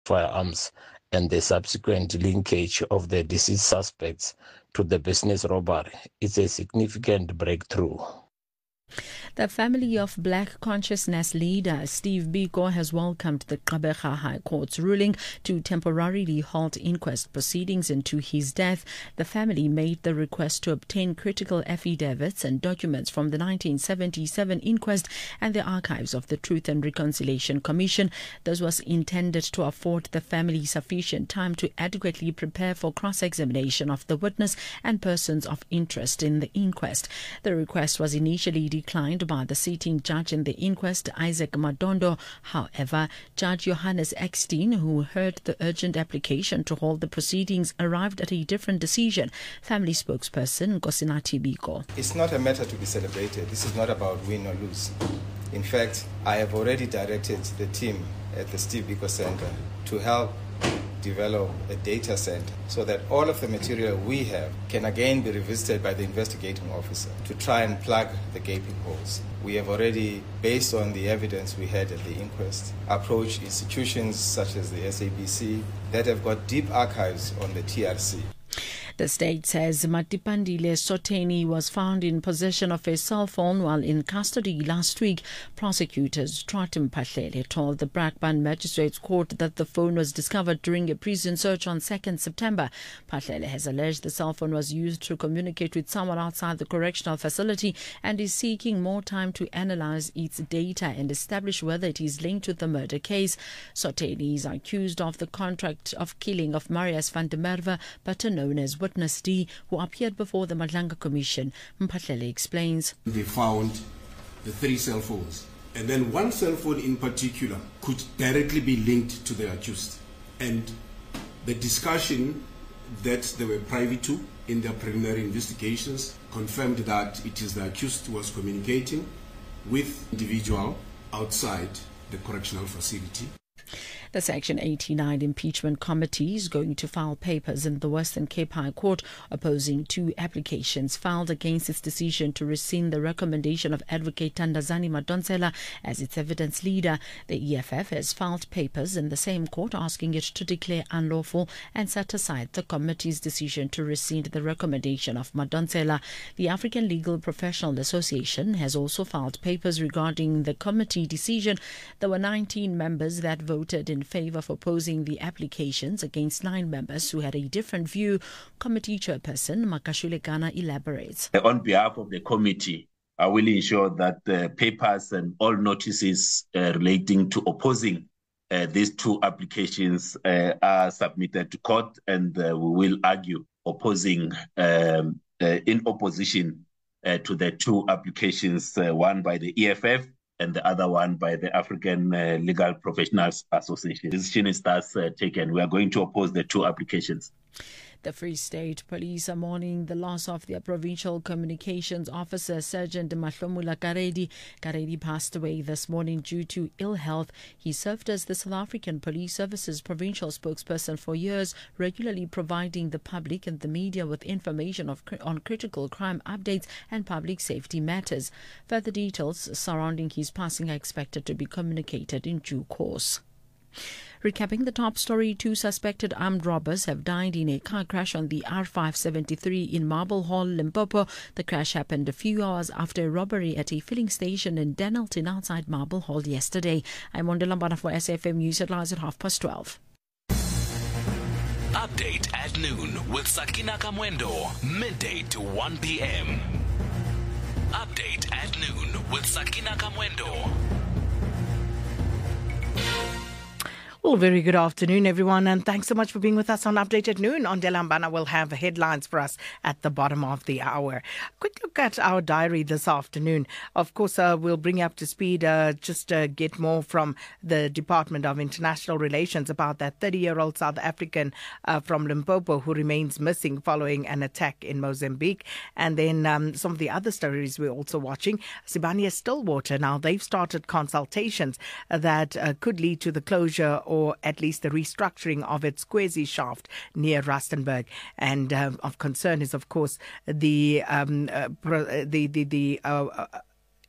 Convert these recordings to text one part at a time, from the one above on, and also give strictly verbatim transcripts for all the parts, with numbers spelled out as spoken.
firearms and the subsequent linkage of the deceased suspects to the business robbery is a significant breakthrough. The family of Black Consciousness leader Steve Biko has welcomed the Gqeberha High Court's ruling to temporarily halt inquest proceedings into his death. The family made the request to obtain critical affidavits and documents from the nineteen seventy-seven inquest and the archives of the Truth and Reconciliation Commission. This was intended to afford the family sufficient time to adequately prepare for cross-examination of the witness and persons of interest in the inquest. The request was initially declined by the sitting judge in the inquest, Isaac Madondo. However, Judge Johannes Eckstein, who heard the urgent application to hold the proceedings, arrived at a different decision. Family spokesperson Nkosinathi Biko. It's not a matter to be celebrated. This is not about win or lose. In fact, I have already directed the team at the Steve Biko Center to help develop a data center so that all of the material we have can again be revisited by the investigating officer to try and plug the gaping holes. We have already, based on the evidence we had at the inquest, approached institutions such as the S A B C that have got deep archives on the T R C. The state says Matipandile Soteni was found in possession of a cell phone while in custody last week. Prosecutors Tratum Pahlele told the Brakpan Magistrates Court that the phone was discovered during a prison search on second September. Pahlele has alleged the cell phone was used to communicate with someone outside the correctional facility and is seeking more time to analyze its data and establish whether it is linked to the murder case. Soteni is accused of the contract of killing of Marius van der Merwe, better known as Witness D, who appeared before the Madlanga Commission. Mphahlele explains. They found the three cell phones, and then one cell phone in particular could directly be linked to the accused. And the discussion that they were privy to in their preliminary investigations confirmed that it is the accused who was communicating with individual outside the correctional facility. The Section eighty-nine Impeachment Committee is going to file papers in the Western Cape High Court opposing two applications filed against its decision to rescind the recommendation of Advocate Thandazani Madonsela as its evidence leader. The E F F has filed papers in the same court asking it to declare unlawful and set aside the committee's decision to rescind the recommendation of Madonsela. The African Legal Professional Association has also filed papers regarding the committee decision. There were nineteen members that voted in favour of opposing the applications against nine members who had a different view. Committee chairperson Makashule Gana elaborates. On behalf of the committee, I will ensure that the papers and all notices uh, relating to opposing uh, these two applications uh, are submitted to court, and uh, we will argue opposing um, uh, in opposition uh, to the two applications, uh, one by the E F F and the other one by the African uh, Legal Professionals Association. The decision is thus uh, taken. We are going to oppose the two applications. The Free State Police are mourning the loss of their provincial communications officer, Sergeant Mahlomula Karedi. Karedi passed away this morning due to ill health. He served as the South African Police Service's provincial spokesperson for years, regularly providing the public and the media with information of, on critical crime updates and public safety matters. Further details surrounding his passing are expected to be communicated in due course. Recapping the top story, two suspected armed robbers have died in a car crash on the R five seventy-three in Marble Hall, Limpopo. The crash happened a few hours after a robbery at a filling station in Denelton outside Marble Hall yesterday. I'm Mondela Mbana for S F M News Headlines at half past twelve. Update at noon with Sakina Kamwendo, midday to one p.m. Update at noon with Sakina Kamwendo. Well, very good afternoon, everyone, and thanks so much for being with us on Update at Noon. Ondela Mbana will have headlines for us at the bottom of the hour. Quick look at our diary this afternoon. Of course, uh, we'll bring you up to speed, uh, just uh, get more from the Department of International Relations about that thirty-year-old South African uh, from Limpopo who remains missing following an attack in Mozambique. And then um, some of the other stories we're also watching. Sibania Stillwater, now they've started consultations that uh, could lead to the closure or at least the restructuring of its Kwezi shaft near Rustenburg. And uh, of concern is, of course, the um, uh, pro- the the the. Uh, uh,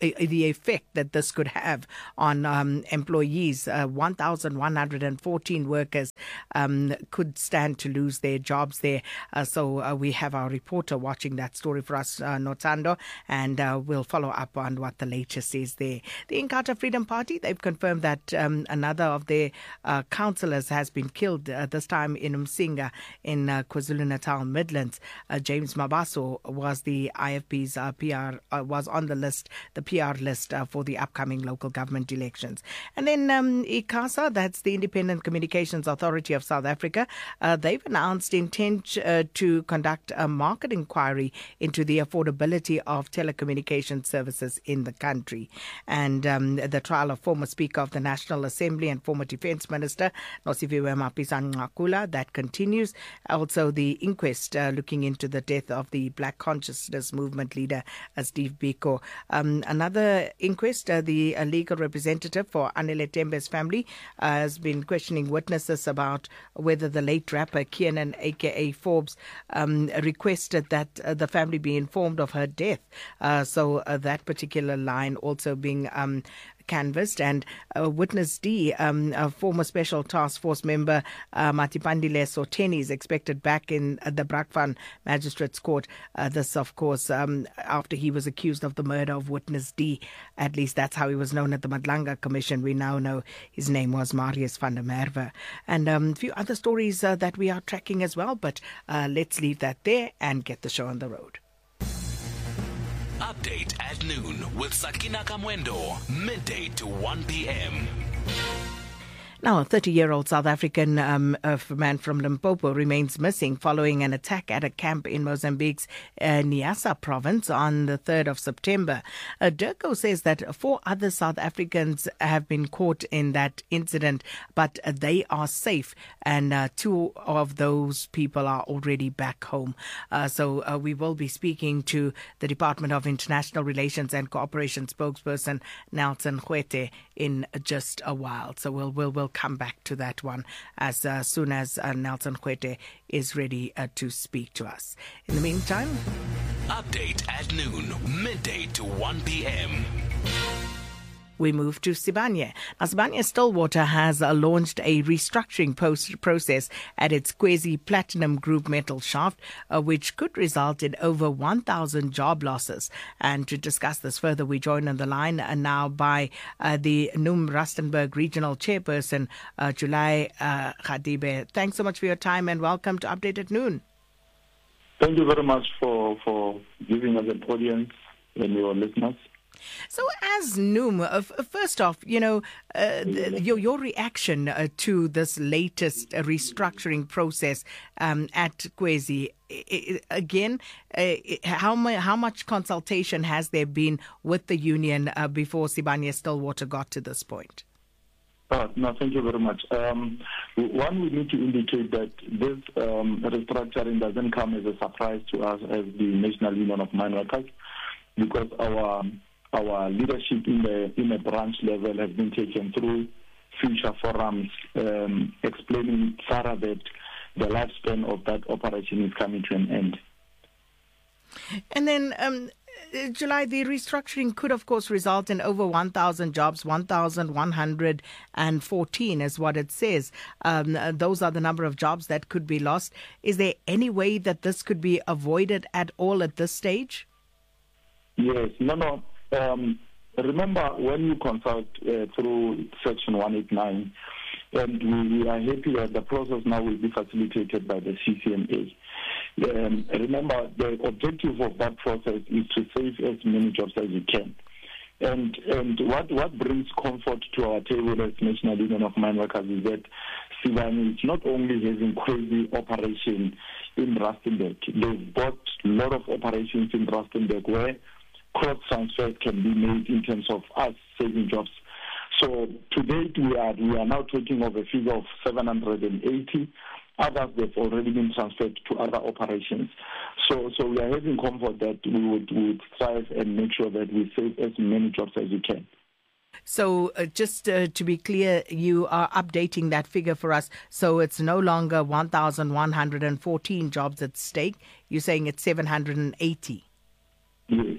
the effect that this could have on um, employees. Uh, one thousand one hundred fourteen workers um, could stand to lose their jobs there. Uh, so uh, we have our reporter watching that story for us, uh, Notando, and uh, we'll follow up on what the latest is there. The Inkatha Freedom Party, they've confirmed that um, another of their uh, councillors has been killed, uh, this time in Umsinga in uh, KwaZulu-Natal Midlands. Uh, James Mabaso was the I F P's uh, P R, uh, was on the list, the P R list uh, for the upcoming local government elections. And then um, ICASA, that's the Independent Communications Authority of South Africa, uh, they've announced intent uh, to conduct a market inquiry into the affordability of telecommunication services in the country. And um, the trial of former Speaker of the National Assembly and former Defence Minister Nosiviwe Mapisa-Nqakula, that continues. Also the inquest uh, looking into the death of the Black Consciousness Movement leader uh, Steve Biko. Um, another inquest, uh, the uh, legal representative for Anele Tembe's family uh, has been questioning witnesses about whether the late rapper Kiernan aka Forbes um, requested that uh, the family be informed of her death. Uh, so uh, that particular line also being um, canvassed. And uh, Witness D, um, a former Special Task Force member uh, Matipandile Soteni, is expected back in uh, the Brakpan Magistrates Court. Uh, this, of course, um, after he was accused of the murder of Witness D. At least that's how he was known at the Madlanga Commission. We now know his name was Marius van der Merwe. And um, a few other stories uh, that we are tracking as well. But uh, let's leave that there and get the show on the road. Update at noon with Sakina Kamwendo, midday to one p.m. Now, a thirty-year-old South African um, uh, man from Limpopo remains missing following an attack at a camp in Mozambique's uh, Niassa province on the third of September. Uh, Durko says that four other South Africans have been caught in that incident, but uh, they are safe, and uh, two of those people are already back home. Uh, so uh, we will be speaking to the Department of International Relations and Cooperation spokesperson Nelson Huete in just a while. So we'll we'll, we'll come back to that one as uh, soon as uh, Nelson Huete is ready uh, to speak to us. In the meantime, Update at noon, midday to one p.m. we move to Sibanye. Now, Sibanye Stillwater has uh, launched a restructuring post- process at its Kwezi Platinum Group metal shaft, uh, which could result in over one thousand job losses. And to discuss this further, we join on the line uh, now by uh, the Noom Rustenburg Regional Chairperson, uh, July uh, Khadibe. Thanks so much for your time and welcome to Update at Noon. Thank you very much for, for giving us an audience and your listeners. So, as Noom, uh, first off, you know, uh, the, your your reaction uh, to this latest uh, restructuring process um, at Kwezi. I, I, again, uh, how mu- how much consultation has there been with the union uh, before Sibanye Stillwater got to this point? Uh, no, thank you very much. Um, one, we need to indicate that this um, restructuring doesn't come as a surprise to us as the National Union of Mine Workers, because our Our leadership in the in the branch level has been taken through future forums, um, explaining further that the lifespan of that operation is coming to an end. And then, um, July, the restructuring could, of course, result in over one thousand jobs, one thousand one hundred fourteen is what it says. Um, those are the number of jobs that could be lost. Is there any way that this could be avoided at all at this stage? Yes, no, no. Um, remember, when you consult uh, through Section one eighty-nine, and we, we are happy that the process now will be facilitated by the C C M A. Um, remember, the objective of that process is to save as many jobs as you can. And and what, what brings comfort to our table as National Union of Mine Workers is that Sibanye is not only having crazy operation in Rustenburg. They've bought a lot of operations in Rustenburg where cross transfers can be made in terms of us saving jobs. So to date, we are we are now talking of a figure of seven hundred eighty. Others have already been transferred to other operations. So so we are having comfort that we would, we would strive and make sure that we save as many jobs as we can. So uh, just uh, to be clear, you are updating that figure for us. So it's no longer one thousand one hundred fourteen jobs at stake. You're saying it's seven hundred eighty. Yes.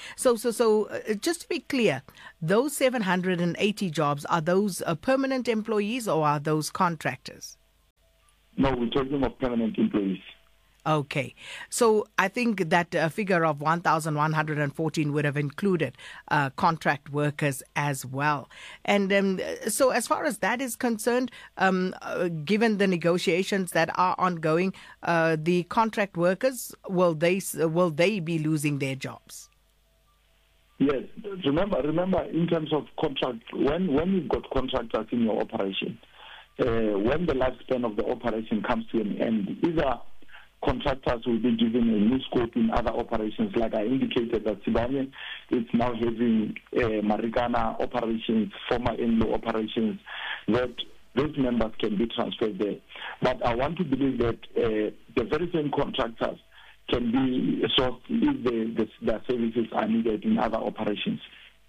So, so, so, uh, just to be clear, those seven hundred eighty jobs, are those uh, permanent employees or are those contractors? No, we're talking of permanent employees. Okay. So I think that uh, figure of one thousand one hundred fourteen would have included uh, contract workers as well. And um, so as far as that is concerned, um, uh, given the negotiations that are ongoing, uh, the contract workers, will they will they be losing their jobs? Yes. Remember, remember, in terms of contract, when, when you've got contractors in your operation, uh, when the lifespan of the operation comes to an end, either contractors will be given a new scope in other operations. Like I indicated, that Sibanye is now having uh, Marikana operations, former N L O operations, that those members can be transferred there. But I want to believe that uh, the very same contractors can be sourced if the, the, their services are needed in other operations.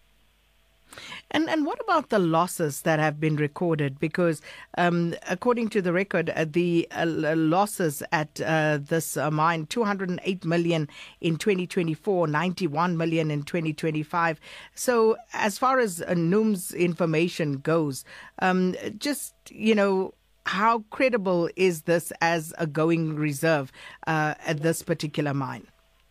And and what about the losses that have been recorded? Because um, according to the record, uh, the uh, losses at uh, this uh, mine, two hundred eight million in twenty twenty-four, ninety-one million in twenty twenty-five. So as far as uh, N U M's information goes, um, just, you know, how credible is this as a going reserve uh, at this particular mine?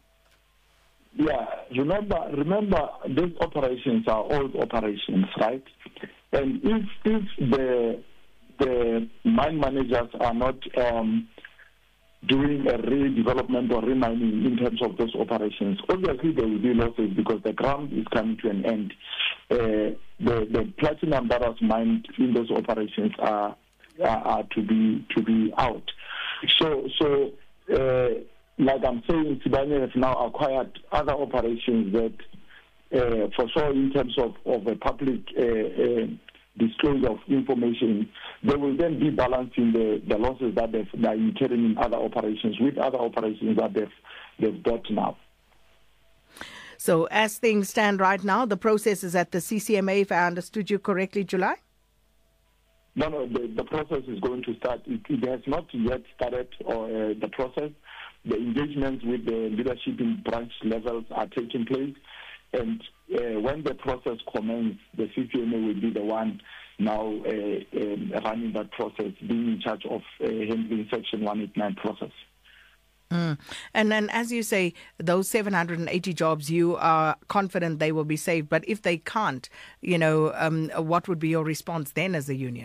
Yeah, remember, remember, these operations are old operations, right? And if if the the mine managers are not um, doing a redevelopment or remining in terms of those operations, obviously there will be losses because the ground is coming to an end. Uh, the the platinum that was mined in those operations are are, are to be to be out. So so. Uh, Like I'm saying, Sibanye has now acquired other operations that, uh, for sure, in terms of, of a public uh, uh, disclosure of information, they will then be balancing the, the losses that they've, they're incurring in other operations with other operations that they've, they've got now. So as things stand right now, the process is at the C C M A, if I understood you correctly, July? No, no, the, the process is going to start. It, it has not yet started, or uh, the process. The engagements with the leadership in branch levels are taking place. And uh, when the process commences, the C C M A will be the one now uh, uh, running that process, being in charge of uh, handling Section one eighty-nine process. Mm. And then, as you say, those seven hundred eighty jobs, you are confident they will be saved. But if they can't, you know, um, what would be your response then as a union?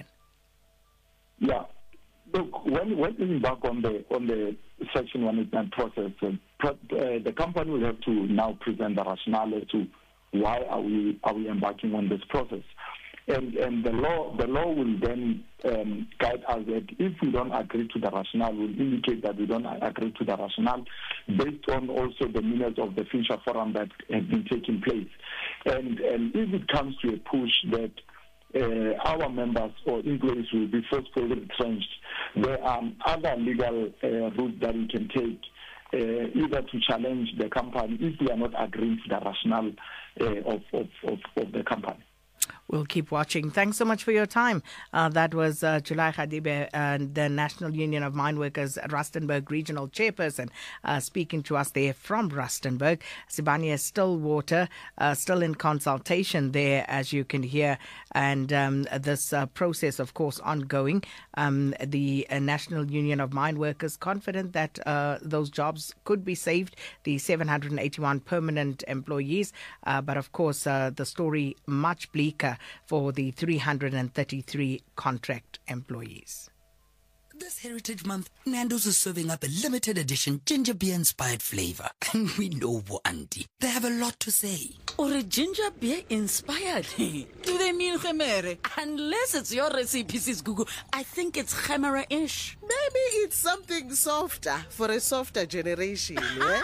Yeah. Look, when, when we embark on the on the Section one eighty-nine process, uh, uh, the company will have to now present the rationale as to why are we are we embarking on this process, and and the law the law will then um, guide us that if we don't agree to the rationale, will indicate that we don't agree to the rationale based on also the minutes of the future forum that has been taking place, and and if it comes to a push that Uh, our members or employees will be forcefully retrenched, there are other legal uh, routes that we can take, uh, either to challenge the company if we are not agreeing to the rationale uh, of, of, of, of the company. We'll keep watching. Thanks so much for your time. Uh, that was uh, July Khadibe, uh, the National Union of Mine Workers Rustenburg Regional Chairperson, uh, speaking to us there from Rustenburg. Sibanye Stillwater, uh, still in consultation there, as you can hear, and um, this uh, process, of course, ongoing. Um, the uh, National Union of Mine Workers confident that uh, those jobs could be saved, the seven hundred eighty-one permanent employees, uh, but of course, uh, the story much bleaker for the three hundred thirty-three contract employees. This Heritage Month, Nando's is serving up a limited edition ginger beer inspired flavor. And we know Auntie, they have a lot to say. Or a ginger beer inspired? Do they mean Khemere? Unless it's your recipe, Sis Gugu, I think it's Khemera-ish. Maybe it's something softer for a softer generation, yeah?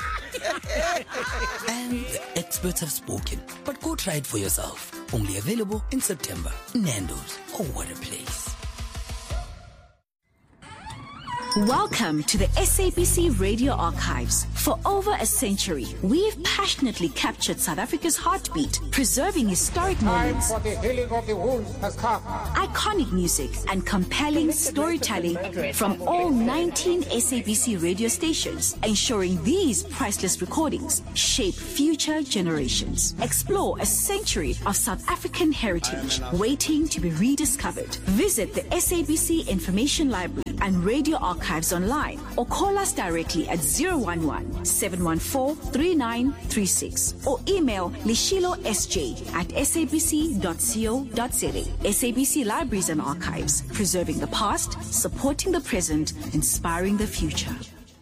And the experts have spoken, but go try it for yourself. Only available in September. Nando's, oh what a place. Welcome to the S A B C Radio Archives. For over a century, we've passionately captured South Africa's heartbeat, preserving historic moments, Time for the healing of the wounds has come. iconic music, and compelling storytelling from all nineteen S A B C radio stations, ensuring these priceless recordings shape future generations. Explore a century of South African heritage waiting to be rediscovered. Visit the S A B C Information Library and Radio Archives online, or call us directly at zero one one, seven one four, three nine three six, or email lishilo s j at s a b c dot co dot za. S A B C Libraries and Archives, preserving the past, supporting the present, inspiring the future.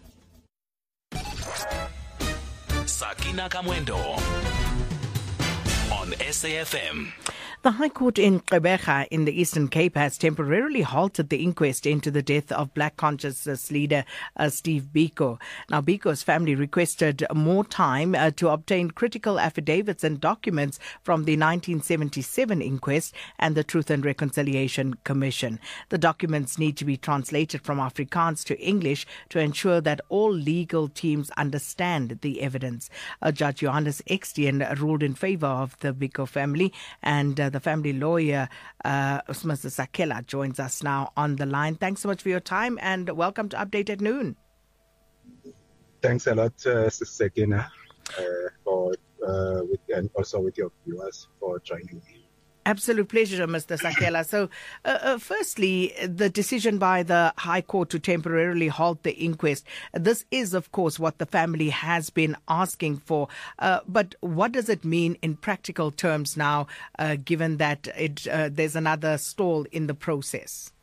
Sakina Kamwendo on S A F M. The High Court in Gqeberha in the Eastern Cape has temporarily halted the inquest into the death of Black consciousness leader uh, Steve Biko. Now, Biko's family requested more time uh, to obtain critical affidavits and documents from the nineteen seventy-seven inquest and the Truth and Reconciliation Commission. The documents need to be translated from Afrikaans to English to ensure that all legal teams understand the evidence. Uh, Judge Johannes Extien ruled in favor of the Biko family, and uh, the family lawyer, uh, Mister Sakela, joins us now on the line. Thanks so much for your time and welcome to Update at Noon. Thanks a lot, uh, Sister Sakina, uh, for, uh, with, and also with your viewers for joining me. Absolute pleasure, Mister Sakela. So, uh, uh, firstly, the decision by the High Court to temporarily halt the inquest. This is, of course, what the family has been asking for. Uh, but what does it mean in practical terms now, uh, given that it, uh, there's another stall in the process?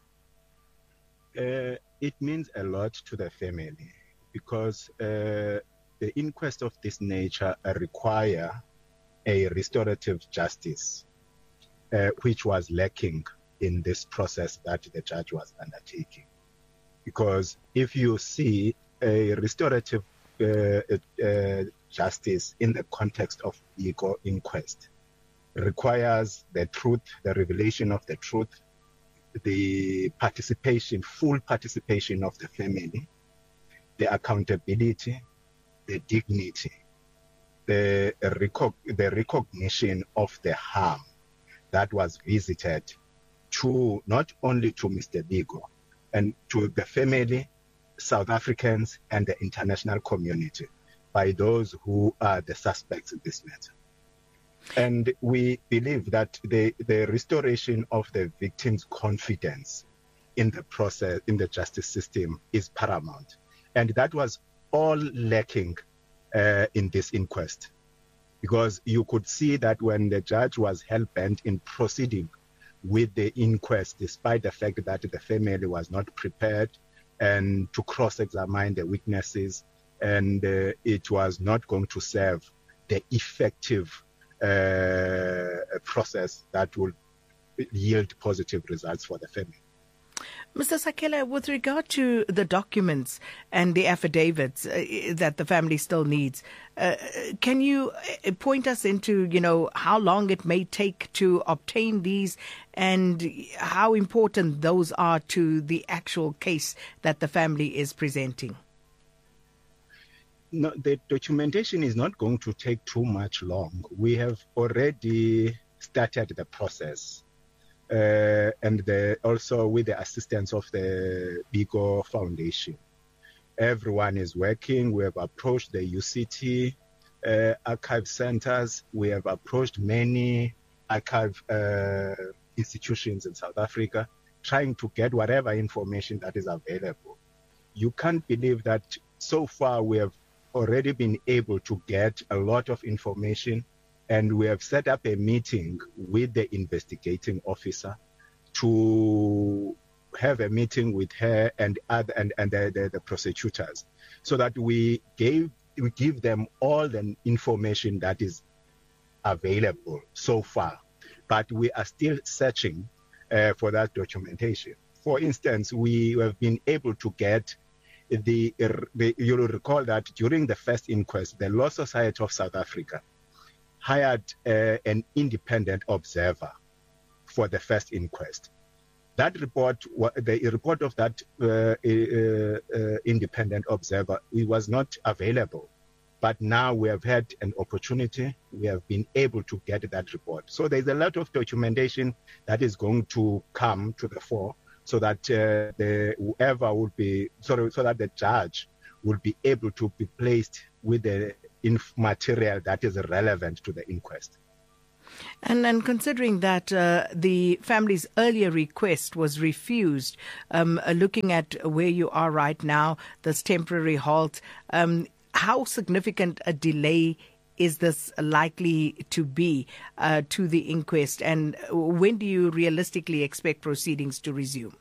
Uh, it means a lot to the family because uh, the inquest of this nature uh, require a restorative justice. Uh, which was lacking in this process that the judge was undertaking. Because if you see a restorative uh, uh, justice in the context of the inquest, requires the truth, the revelation of the truth, the participation, full participation of the family, the accountability, the dignity, the, recog- the recognition of the harm that was visited to not only to Mister Biko and to the family, South Africans, and the international community by those who are the suspects in this matter. And we believe that the, the restoration of the victim's confidence in the process, in the justice system, is paramount. And that was all lacking uh, in this inquest. Because you could see that when the judge was hell-bent in proceeding with the inquest, despite the fact that the family was not prepared and to cross-examine the witnesses, and uh, it was not going to serve the effective uh, process that will yield positive results for the family. Mister Sakela, with regard to the documents and the affidavits uh, that the family still needs, uh, can you point us into, you know, how long it may take to obtain these and how important those are to the actual case that the family is presenting? No, the documentation is not going to take too much long. We have already started the process. Uh, and the, also with the assistance of the Biko Foundation. Everyone is working. We have approached the U C T uh, archive centers. We have approached many archive uh, institutions in South Africa, trying to get whatever information that is available. You can't believe that so far we have already been able to get a lot of information. And we have set up a meeting with the investigating officer to have a meeting with her and other and, and the, the, the prosecutors, so that we gave we give them all the information that is available so far. But we are still searching uh, for that documentation. For instance, we have been able to get the, the you'll recall that during the first inquest, the Law Society of South Africa hired uh, an independent observer for the first inquest. That report, the report of that uh, uh, uh, independent observer, it was not available. But now we have had an opportunity. We have been able to get that report. So there's a lot of documentation that is going to come to the fore, so that uh, the whoever would be, sorry, so that the judge will be able to be placed with the inf- material that is relevant to the inquest. And and considering that uh, the family's earlier request was refused, um, uh, looking at where you are right now, this temporary halt, um, how significant a delay is this likely to be uh, to the inquest, and when do you realistically expect proceedings to resume?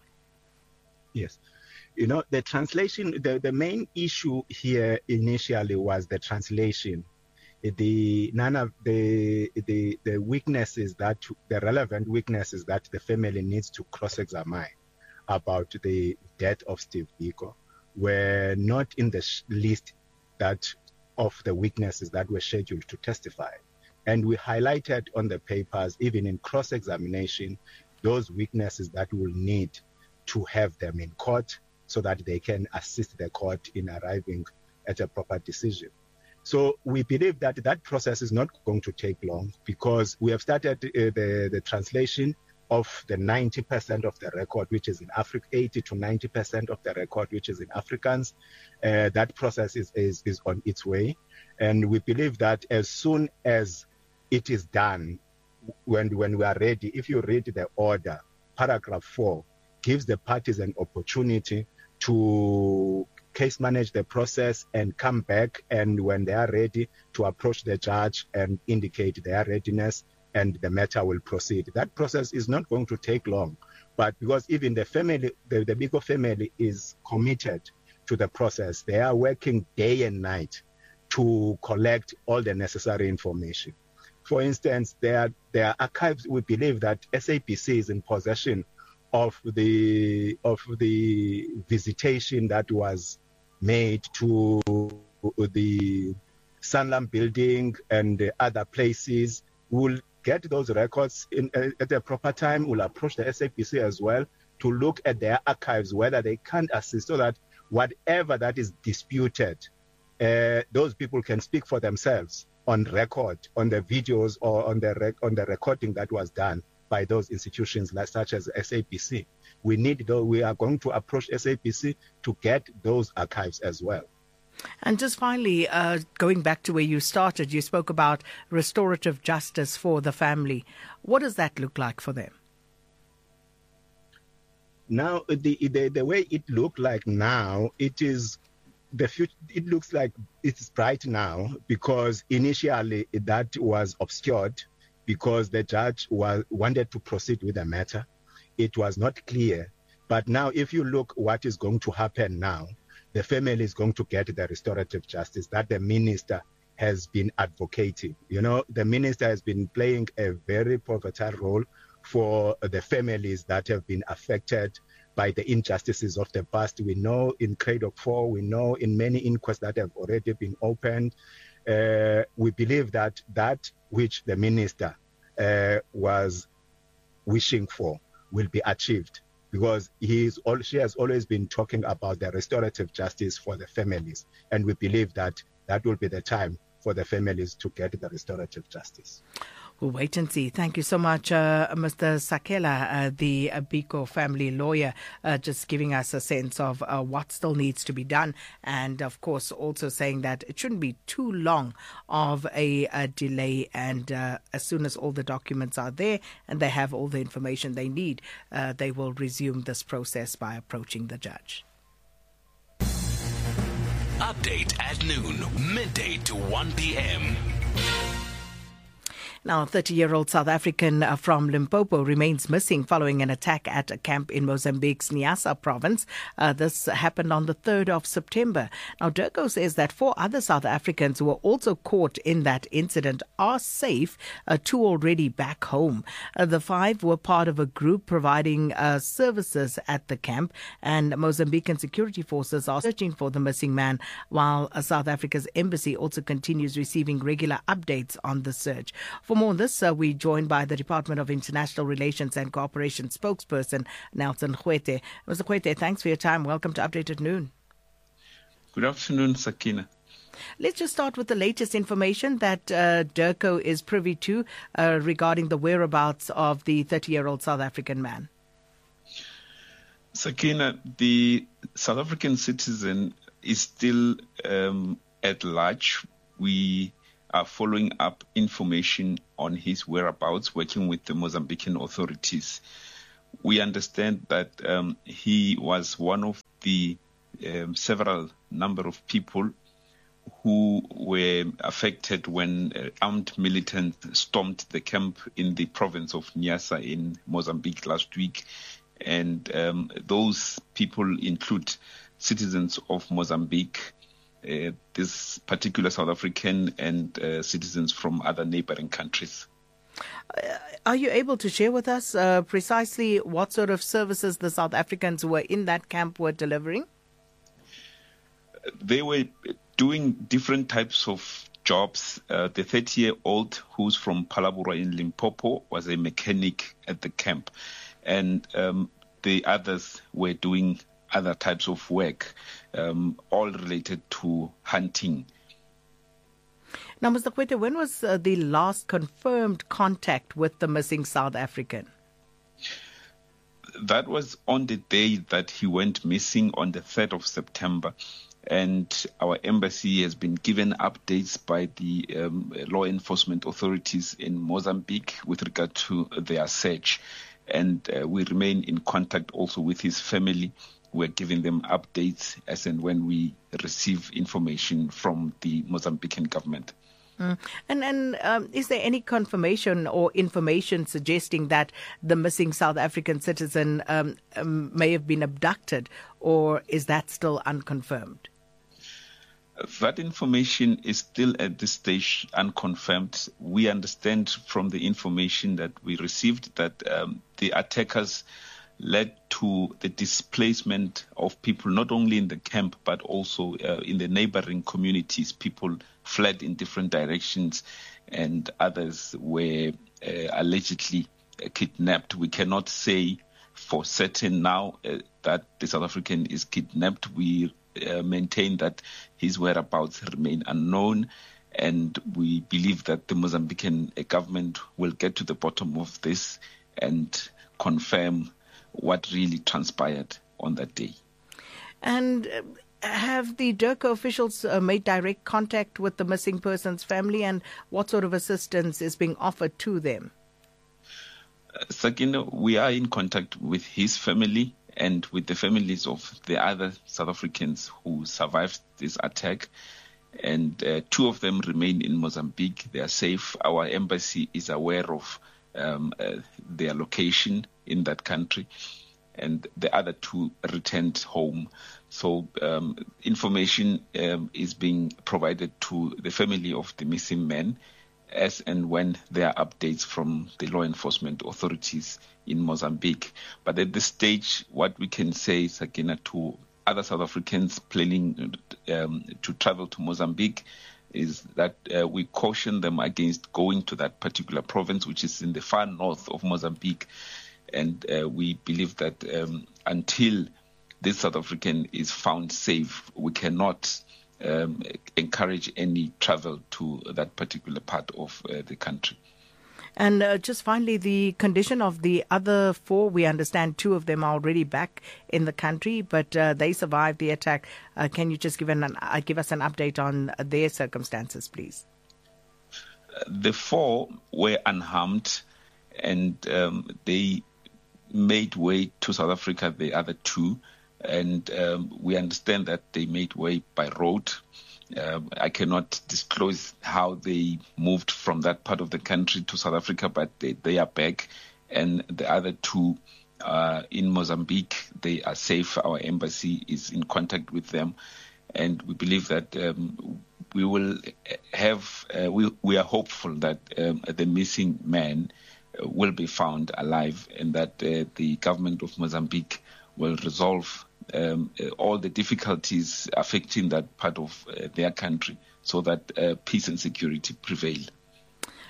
Yes. You know, the translation, the, the main issue here initially was the translation. The none of the, the the weaknesses that the relevant weaknesses that the family needs to cross-examine about the death of Steve Biko were not in the sh- list that of the witnesses that were scheduled to testify. And we highlighted on the papers, even in cross-examination, those weaknesses that will need to have them in court so that they can assist the court in arriving at a proper decision. So we believe that that process is not going to take long, because we have started uh, the, the translation of the ninety percent of the record, which is in Africa, eighty to ninety percent of the record, which is in Afrikaans. Uh, that process is, is, is on its way. And we believe that as soon as it is done, when, when we are ready, if you read the order, paragraph four gives the parties an opportunity to case manage the process and come back, and when they are ready, to approach the judge and indicate their readiness, and the matter will proceed. That process is not going to take long, but because even the family, the, the Biko family is committed to the process, they are working day and night to collect all the necessary information. For instance, their their archives, we believe that S A P C is in possession of the of the visitation that was made to the Sanlam building and the other places. We'll get those records in, uh, at the proper time. We'll approach the S A P C as well to look at their archives, whether they can assist, so that whatever that is disputed, uh, those people can speak for themselves on record, on the videos or on the rec- on the recording that was done by those institutions like, such as S A P C. We need though we are going to approach S A P C to get those archives as well. And just finally, uh, going back to where you started, you spoke about restorative justice for the family. What does that look like for them? Now, the the, the way it looked like now, it is the future. It looks like it's bright now, because initially that was obscured because the judge was wanted to proceed with the matter. It was not clear. But now, if you look what is going to happen now, the family is going to get the restorative justice that the minister has been advocating. You know, the minister has been playing a very pivotal role for the families that have been affected by the injustices of the past. We know in Craddock four, we know in many inquests that have already been opened. Uh, we believe that that which the minister uh, was wishing for will be achieved, because he is all, she has always been talking about the restorative justice for the families. And we believe that that will be the time for the families to get the restorative justice. We'll wait and see. Thank you so much, uh, Mister Sakela, uh, the uh, Biko family lawyer, uh, just giving us a sense of uh, what still needs to be done. And, of course, also saying that it shouldn't be too long of a, a delay. And uh, as soon as all the documents are there and they have all the information they need, uh, they will resume this process by approaching the judge. Update at noon, midday to one p.m. Now, thirty-year-old South African from Limpopo remains missing following an attack at a camp in Mozambique's Niassa province. Uh, this happened on the third of September. Now, Durko says that four other South Africans who were also caught in that incident are safe, uh, two already back home. Uh, the five were part of a group providing uh, services at the camp, and Mozambican security forces are searching for the missing man, while uh, South Africa's embassy also continues receiving regular updates on the search. For more on this, uh, we're joined by the Department of International Relations and Cooperation spokesperson, Nelson Gwete. Mister Gwete, thanks for your time. Welcome to Update at Noon. Good afternoon, Sakina. Let's just start with the latest information that uh, DIRCO is privy to uh, regarding the whereabouts of the thirty-year-old South African man. Sakina, the South African citizen is still um, at large. We are following up information on his whereabouts, working with the Mozambican authorities. We understand that um, he was one of the um, several number of people who were affected when uh, armed militants stormed the camp in the province of Niassa in Mozambique last week. And um, those people include citizens of Mozambique, uh, this particular South African, and uh, citizens from other neighboring countries. Uh, are you able to share with us uh, precisely what sort of services the South Africans who were in that camp were delivering? They were doing different types of jobs. Uh, the thirty-year-old who's from Palabura in Limpopo was a mechanic at the camp. And um, the others were doing other types of work, um, all related to hunting. Now, Mister Gwete, when was uh, the last confirmed contact with the missing South African? That was on the day that he went missing, on the third of September. And our embassy has been given updates by the um, law enforcement authorities in Mozambique with regard to their search. And uh, we remain in contact also with his family. We're giving them updates as and when we receive information from the Mozambican government. Mm. And, and um, is there any confirmation or information suggesting that the missing South African citizen um, um, may have been abducted, or is that still unconfirmed? That information is still at this stage unconfirmed. We understand from the information that we received that um, the attackers led to the displacement of people, not only in the camp, but also uh, in the neighboring communities. People fled in different directions, and others were uh, allegedly uh, kidnapped. We cannot say for certain now uh, that the South African is kidnapped. We uh, maintain that his whereabouts remain unknown, and we believe that the Mozambican uh, government will get to the bottom of this and confirm what really transpired on that day. And uh, have the DIRCO officials uh, made direct contact with the missing person's family, and what sort of assistance is being offered to them? Uh, Sakina, we are in contact with his family and with the families of the other South Africans who survived this attack. And uh, two of them remain in Mozambique. They are safe. Our embassy is aware of um, uh, their location in that country. And the other two returned home. So um, information um, is being provided to the family of the missing men as and when there are updates from the law enforcement authorities in Mozambique. But at this stage, what we can say, Sakina, to other South Africans planning um, to travel to Mozambique is that uh, we caution them against going to that particular province, which is in the far north of Mozambique. And uh, we believe that um, until this South African is found safe, we cannot um, encourage any travel to that particular part of uh, the country. And uh, just finally, the condition of the other four, we understand two of them are already back in the country, but uh, they survived the attack. Uh, can you just give, an, uh, give us an update on their circumstances, please? Uh, the four were unharmed, and um, they made way to South Africa, the other two, and um, we understand that they made way by road. Uh, I cannot disclose how they moved from that part of the country to South Africa, but they, they are back. And the other two uh, in Mozambique, they are safe. Our embassy is in contact with them. And we believe that um, we will have, uh, we, we are hopeful that um, the missing man uh, will be found alive, and that uh, the government of Mozambique will resolve Um, uh, all the difficulties affecting that part of uh, their country, so that uh, peace and security prevail.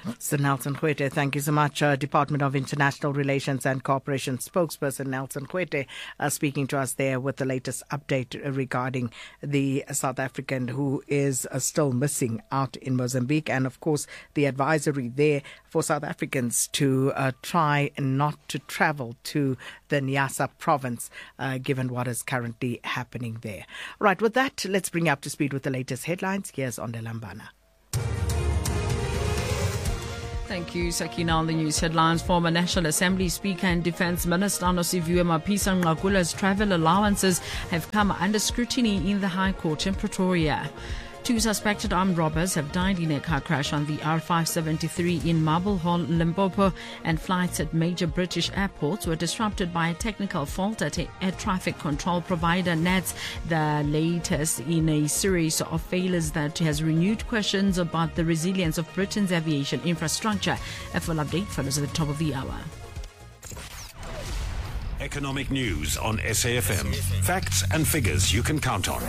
Sir Nelson Kwete, thank you so much. Uh, Department of International Relations and Cooperation spokesperson Nelson Kwete uh, speaking to us there with the latest update regarding the South African who is uh, still missing out in Mozambique, and of course the advisory there for South Africans to uh, try not to travel to the Niassa province uh, given what is currently happening there. Right, with that, let's bring you up to speed with the latest headlines. Here's Ondela Mbana. Thank you, Sakina. On the news headlines, former National Assembly Speaker and Defence Minister Nosiviwe Mapisa Nqakula's travel allowances have come under scrutiny in the High Court in Pretoria. Two suspected armed robbers have died in a car crash on the R five seventy-three in Marble Hall, Limpopo, and flights at major British airports were disrupted by a technical fault at a air traffic control provider, N A T S, the latest in a series of failures that has renewed questions about the resilience of Britain's aviation infrastructure. A full update follows at the top of the hour. Economic news on S A F M. Facts and figures you can count on.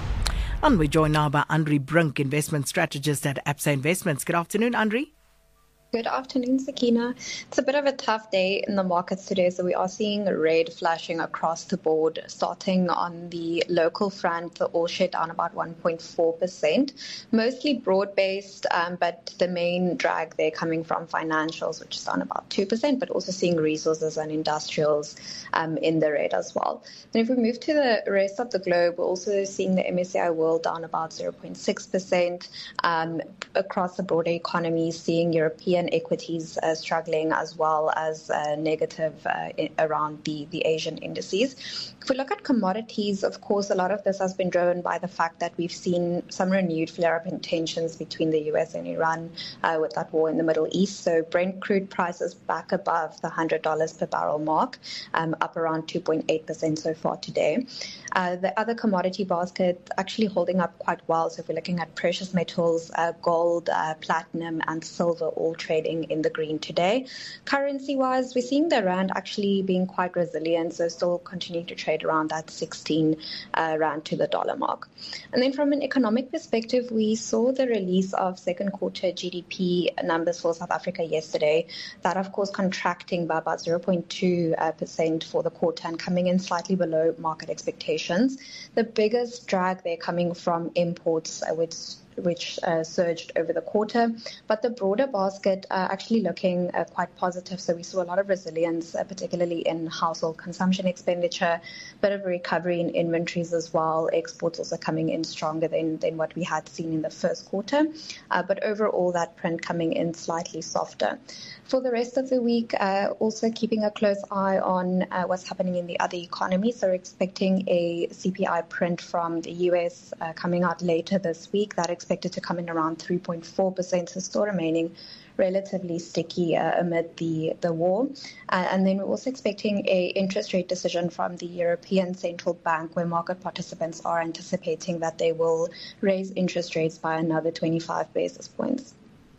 And we join now by Andri Brink, investment strategist at Absa Investments. Good afternoon, Andri. Good afternoon, Sakina. It's a bit of a tough day in the markets today, so we are seeing red flashing across the board. Starting on the local front, the all share down about one point four percent, mostly broad-based, um, but the main drag there coming from financials, which is down about two percent, but also seeing resources and industrials um, in the red as well. And if we move to the rest of the globe, we're also seeing the M S C I World down about zero point six percent. Um, across the broader economy, seeing European equities uh, struggling as well as uh, negative uh, in, around the, the Asian indices. If we look at commodities, of course, a lot of this has been driven by the fact that we've seen some renewed flare-up in tensions between the U S and Iran uh, with that war in the Middle East. So Brent crude prices back above the one hundred dollars per barrel mark, um, up around two point eight percent so far today. Uh, the other commodity basket actually holding up quite well. So if we're looking at precious metals, uh, gold, uh, platinum and silver all trading in the green today. Currency-wise, we're seeing the rand actually being quite resilient, so still continuing to trade around that sixteen uh, rand to the dollar mark. And then from an economic perspective, we saw the release of second quarter G D P numbers for South Africa yesterday. That, of course, contracting by about zero point two percent for the quarter and coming in slightly below market expectations. The biggest drag there coming from imports, uh, which which uh, surged over the quarter. But the broader basket uh, actually looking uh, quite positive. So we saw a lot of resilience, uh, particularly in household consumption expenditure, bit of a recovery in inventories as well. Exports also coming in stronger than, than what we had seen in the first quarter. Uh, but overall, that print coming in slightly softer. For the rest of the week, uh, also keeping a close eye on uh, what's happening in the other economies. So we're expecting a C P I print from the U S uh, coming out later this week. That expected to come in around three point four percent, so still remaining relatively sticky uh, amid the, the war. Uh, and then we're also expecting a interest rate decision from the European Central Bank, where market participants are anticipating that they will raise interest rates by another twenty-five basis points.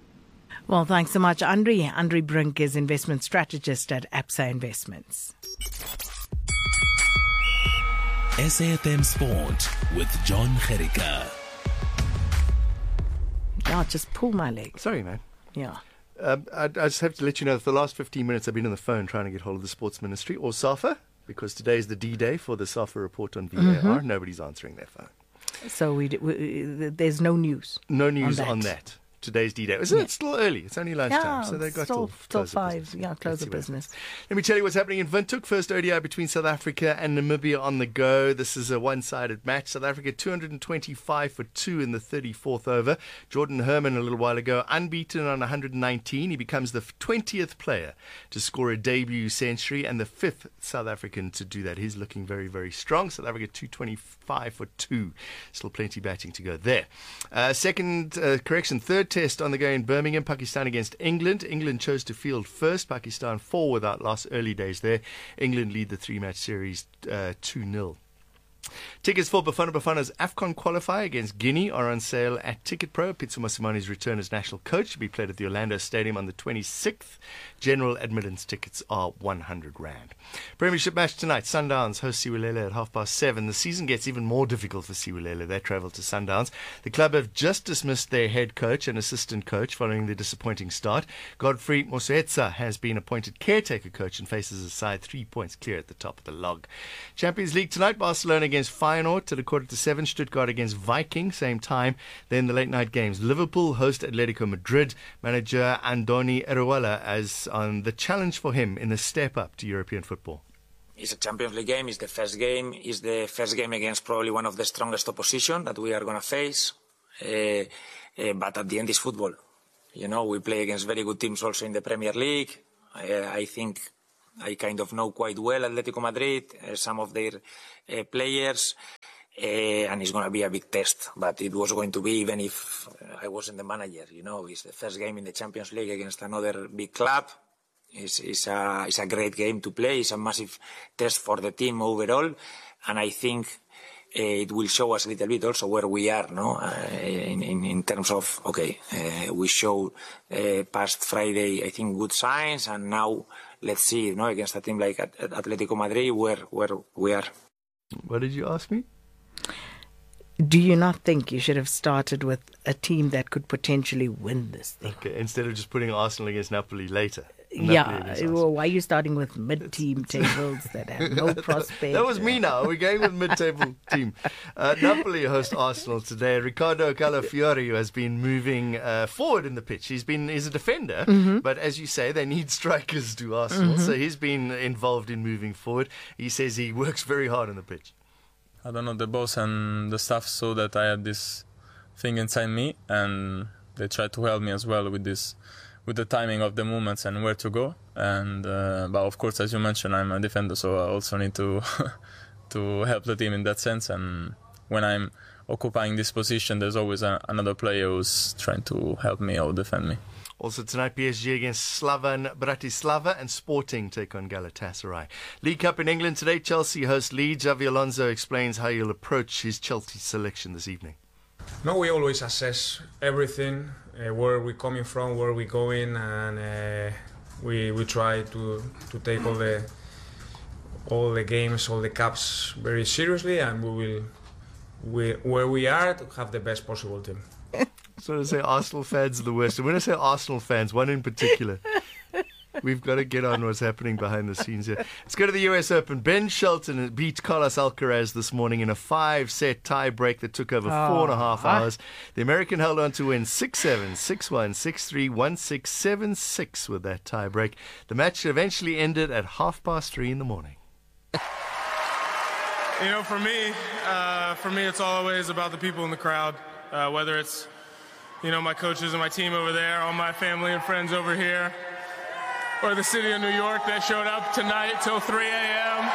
Well, thanks so much, Andri. Andri Brink is investment strategist at Absa Investments. S A F M Sport with John Gericka. Yeah, just pull my leg. Sorry, man. Yeah. Um, I, I just have to let you know that for the last fifteen minutes I've been on the phone trying to get hold of the Sports Ministry or SAFA, because today is the D-Day for the SAFA report on V A R. Mm-hmm. Nobody's answering their phone. So we, we there's no news. No news on that. On that. Today's D-Day. Isn't yeah. it still early? It's only lunchtime, yeah, so they've got still, till, till close five. Business. Yeah, close of business. Let me tell you what's happening in Windhoek. First O D I between South Africa and Namibia on the go. This is a one-sided match. South Africa two hundred twenty-five for two in the thirty-fourth over. Jordan Herman a little while ago, unbeaten on one hundred nineteen. He becomes the twentieth player to score a debut century and the fifth South African to do that. He's looking very, very strong. South Africa two hundred twenty-five for two. Still plenty batting to go there. Uh, second, uh, correction, third test on the go in Birmingham, Pakistan against England. England chose to field first. Pakistan four without loss, early days there. England lead the three-match series uh, two nil. Tickets for Bafana Bafana's AFCON qualifier against Guinea are on sale at Ticket Pro. Pitso Mosimani's return as national coach to be played at the Orlando Stadium on the twenty-sixth. General admittance tickets are one hundred rand. Premiership match tonight. Sundowns host Siwelele at half past seven. The season gets even more difficult for Siwelele. They travel to Sundowns. The club have just dismissed their head coach and assistant coach following the disappointing start. Godfrey Mosuetsa has been appointed caretaker coach and faces a side three points clear at the top of the log. Champions League tonight. Barcelona against Feyenoord at a quarter to seven. Stuttgart against Viking, same time. Then the late night games. Liverpool host Atletico Madrid. Manager Andoni Iraola as on the challenge for him in the step up to European football. It's a Champions League game. It's the first game. It's the first game against probably one of the strongest opposition that we are going to face. Uh, uh, but at the end, it's football. You know, we play against very good teams also in the Premier League. Uh, I think I kind of know quite well Atletico Madrid, uh, some of their uh, players, uh, and it's going to be a big test. But it was going to be even if I wasn't the manager. You know, it's the first game in the Champions League against another big club. It's, it's, a, it's a great game to play. It's a massive test for the team overall, and I think uh, it will show us a little bit also where we are, no, uh, in, in in terms of okay, uh, we showed uh, past Friday, I think, good signs, and now let's see, you know, against a team like Atletico Madrid, where where we are. What did you ask me? Do you not think you should have started with a team that could potentially win this thing? Okay, instead of just putting Arsenal against Napoli later. Yeah, well, why are you starting with mid-team tables that have no prospect? That was me now. We're going with mid-table team. Uh, Napoli host Arsenal today. Ricardo Calafiori has been moving uh, forward in the pitch. He's been he's a defender, Mhm. but as you say, they need strikers to Arsenal. Mhm. So he's been involved in moving forward. He says he works very hard on the pitch. I don't know, the boss and the staff saw that I had this thing inside me, and they tried to help me as well with this, with the timing of the movements and where to go. And uh, but of course, as you mentioned, I'm a defender, so I also need to to help the team in that sense. And when I'm occupying this position, there's always a, another player who's trying to help me or defend me. Also tonight, P S G against Slavan Bratislava and Sporting take on Galatasaray. League Cup in England today. Chelsea host Leeds. Xavi Alonso explains how he'll approach his Chelsea selection this evening. No, we always assess everything, uh, where we're coming from, where we're going, and uh, we we try to to take all the all the games, all the cups very seriously, and we will we where we are to have the best possible team. So to say Arsenal fans are the worst. And when I say Arsenal fans, one in particular, we've got to get on what's happening behind the scenes here. Let's go to the U S Open. Ben Shelton beat Carlos Alcaraz this morning in a five-set tie break that took over four and a half Oh. hours. The American held on to win six seven, six one, six three, one six, seven six with that tie break. The match eventually ended at half past three in the morning. You know, for me, uh, for me, it's always about the people in the crowd, uh, whether it's, you know, my coaches and my team over there, all my family and friends over here, or the city of New York that showed up tonight till three a.m.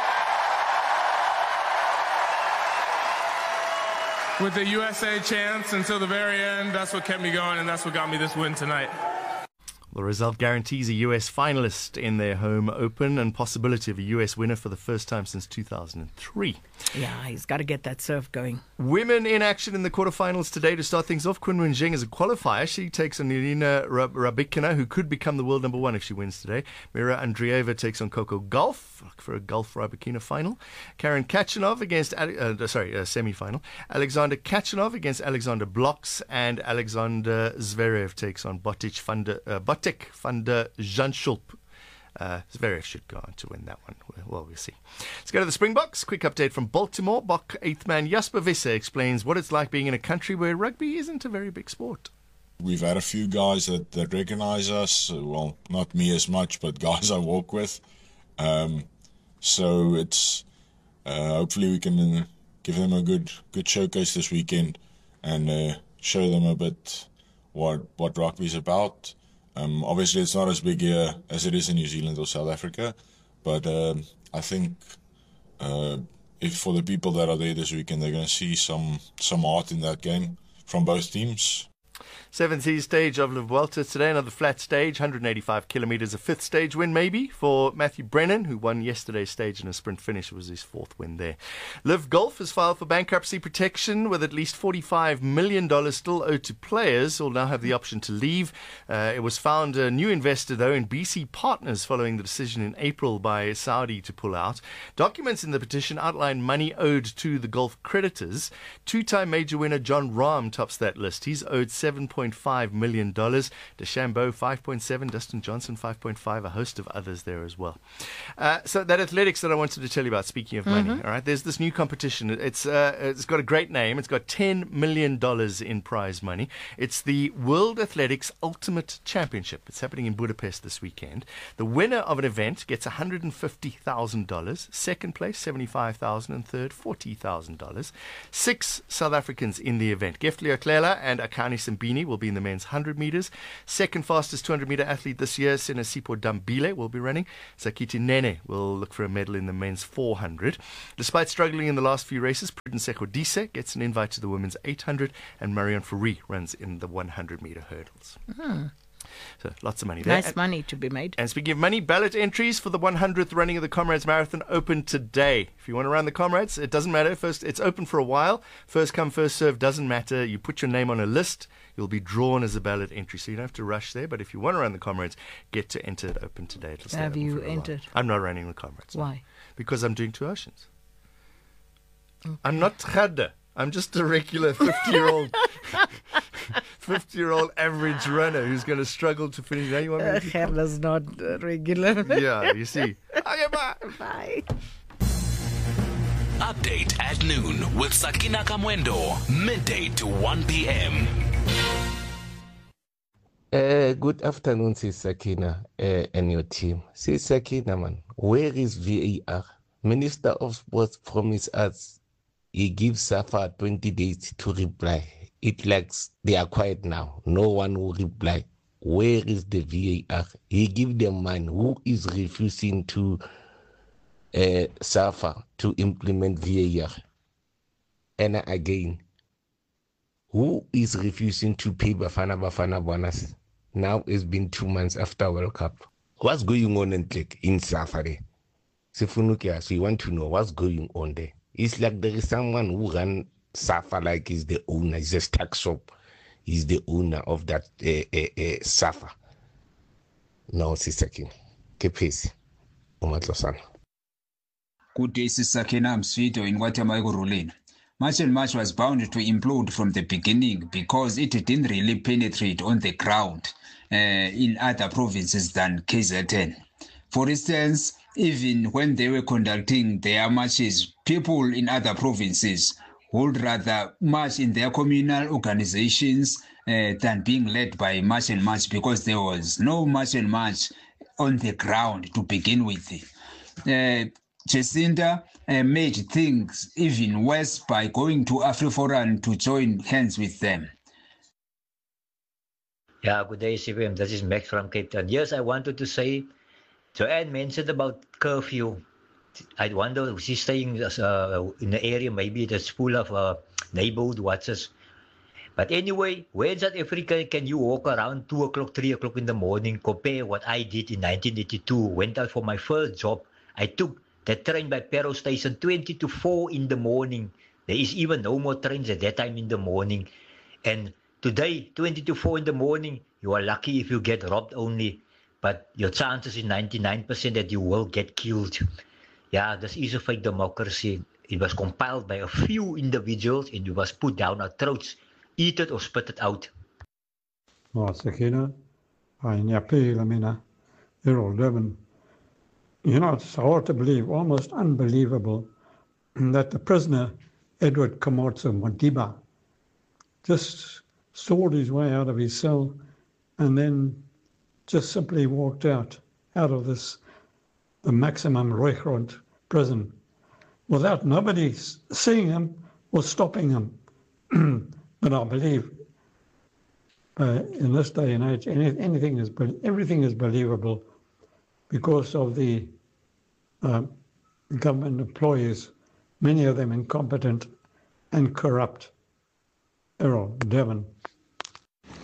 with the U S A chants until the very end. That's what kept me going, and that's what got me this win tonight. The result guarantees a U S finalist in their home open and possibility of a U S winner for the first time since two thousand three. Yeah, he's got to get that serve going. Women in action in the quarterfinals today to start things off. Kunwen Jing is a qualifier. She takes on Irina Rab- Rabikina, who could become the world number one if she wins today. Mira Andreeva takes on Coco Gauff for a Gauff Rabikina final. Karen Kachanov against, uh, sorry, uh, semi-final. Alexander Kachanov against Alexander Blocks, and Alexander Zverev takes on Botic van der, uh, Botic van der Zandschulp. Uh, Zverev should go on to win that one. Well, we'll see. Let's go to the Springboks. Quick update from Baltimore. Bok eighth man Jasper Visser explains what it's like being in a country where rugby isn't a very big sport. We've had a few guys that, that recognize us. Well, not me as much, but guys I walk with. Um, so it's uh, hopefully we can uh, give them a good good showcase this weekend and uh, show them a bit what what rugby's about. Um, obviously, it's not as big here as it is in New Zealand or South Africa, but um, I think uh, if for the people that are there this weekend, they're going to see some some art in that game from both teams. Seven Seas stage of the Vuelta today, another flat stage, one hundred eighty-five kilometres, a fifth stage win maybe for Matthew Brennan, who won yesterday's stage in a sprint finish. It was his fourth win there. Liv Golf has filed for bankruptcy protection with at least forty-five million dollars still owed to players who will now have the option to leave. Uh, it was found a new investor, though, in B C Partners following the decision in April by Saudi to pull out. Documents in the petition outline money owed to the golf creditors. Two-time major winner John Rahm tops that list. He's owed seven point five million dollars. DeChambeau five point seven, Dustin Johnson five point five, a host of others there as well. Uh, so that athletics that I wanted to tell you about, speaking of money, Mhm. all right, there's this new competition. It's uh, it's got a great name. It's got ten million dollars in prize money. It's the World Athletics Ultimate Championship. It's happening in Budapest this weekend. The winner of an event gets one hundred fifty thousand dollars. Second place, seventy-five thousand dollars. And third, forty thousand dollars. Six South Africans in the event. Gefli Oklela and Akani Simbini will be in the men's one hundred metres. Second fastest two hundred metre athlete this year, Sinesipho Dambile, will be running. Sakiti Nene will look for a medal in the men's four hundred. Despite struggling in the last few races, Prudence Ekodise gets an invite to the women's eight hundred, and Marion Fourie runs in the one hundred metre hurdles. Hmm. So lots of money there. Nice And- money to be made. And speaking of money, ballot entries for the one hundredth running of the Comrades Marathon open today. If you want to run the Comrades, it doesn't matter. First, it's open for a while. First come, first serve, doesn't matter. You put your name on a list, you'll be drawn as a ballot entry. So you don't have to rush there. But if you want to run the Comrades, get to enter it open today. It'll stay Have open you for a while. entered? I'm not running the Comrades. no. Why? Because I'm doing Two Oceans. I'm not Khadda. I'm just a regular fifty-year-old fifty-year-old average runner who's going to struggle to finish. Now you want me to do- Gerda's not uh, regular. Yeah, you see. Okay, bye. Bye. Update at noon with Sakina Kamwendo, midday to one p.m. Uh, good afternoon, Sis Sakina uh, and your team. Sis Sakina, man, where is V A R? Minister of Sports promised us he gives SAFA twenty days to reply. It lacks, they are quiet now. No one will reply. Where is the V A R? He give them money. Who is refusing to uh, SAFA to implement V A R? And again, who is refusing to pay Bafana Bafana bonus? Now it's been two months after World Cup. What's going on in Click in Safari? Sifunukia, so you want to know what's going on there. It's like there is someone who ran Safa like he's the owner. He's a tax shop. He's the owner of that uh, uh, uh, Safa. No, Sisakin. Kepesi. Umatlosana. Good day, Sakina. I'm Sweeto in Guatemala ruling. Much and much was bound to implode from the beginning because it didn't really penetrate on the ground uh, in other provinces than K Z N. For instance, even when they were conducting their marches, people in other provinces would rather march in their communal organizations uh, than being led by March and March because there was no March and March on the ground to begin with. Uh, Jacinda uh, made things even worse by going to AfriForum to join hands with them. Yeah, good day, C P M. This is Max from Cape Town. Yes, I wanted to say, Joanne mentioned about curfew. I wonder if she's staying uh, in the area, maybe that's full of uh, neighborhood watches. But anyway, where in South Africa can you walk around two o'clock, three o'clock in the morning? Compare what I did in nineteen eighty-two. Went out for my first job. I took the train by Pero Station twenty to four in the morning. There is even no more trains at that time in the morning. And today, twenty to four in the morning, you are lucky if you get robbed only. But your chances is ninety-nine percent that you will get killed. Yeah, this is a fake democracy. It was compiled by a few individuals and it was put down our throats. Eat it or spit it out. Oh, Sakina, I Nyapi Lamina, Errol Durban. You know, it's hard to believe, almost unbelievable, that the prisoner, Edward Kamotso Modiba, just soared his way out of his cell and then just simply walked out, out of this, the maximum Rooigrond prison, without nobody seeing him or stopping him. But I believe uh, in this day and age, any, anything is, everything is believable because of the uh, government employees, many of them incompetent and corrupt. Errol Devon.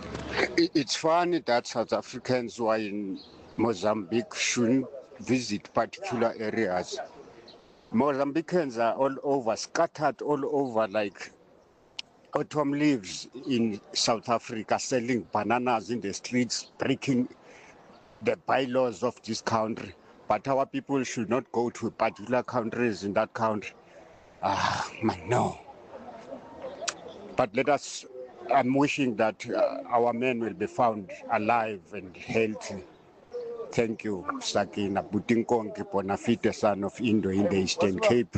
It's funny that South Africans who are in Mozambique shouldn't visit particular areas. Mozambicans are all over, scattered all over like autumn leaves in South Africa, selling bananas in the streets, breaking the bylaws of this country. But our people should not go to particular countries in that country. Ah, man, no. But let us, I'm wishing that uh, our men will be found alive and healthy. Thank you, Sakina Butinkongi Bonafide, son of Indo in the Eastern Cape.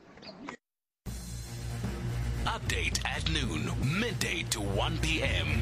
Update at noon, midday to one p.m.